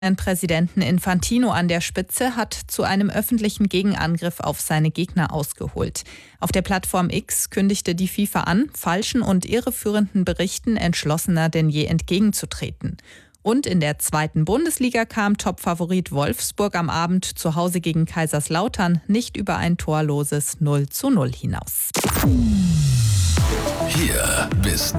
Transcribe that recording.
Präsidenten Infantino an der Spitze hat zu einem öffentlichen Gegenangriff auf seine Gegner ausgeholt. Auf der Plattform X kündigte die FIFA an, falschen und irreführenden Berichten entschlossener denn je entgegenzutreten. Und in der zweiten Bundesliga kam Topfavorit Wolfsburg am Abend zu Hause gegen Kaiserslautern nicht über ein torloses 0:0 hinaus. Hier bist